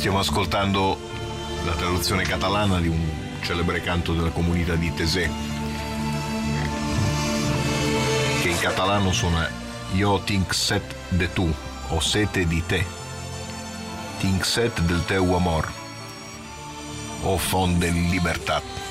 Stiamo ascoltando la traduzione catalana di un celebre canto della comunità di Tesè, che in catalano suona Io tinc set de tu, ho sete di te, tinc set del teu amor, o font de libertat.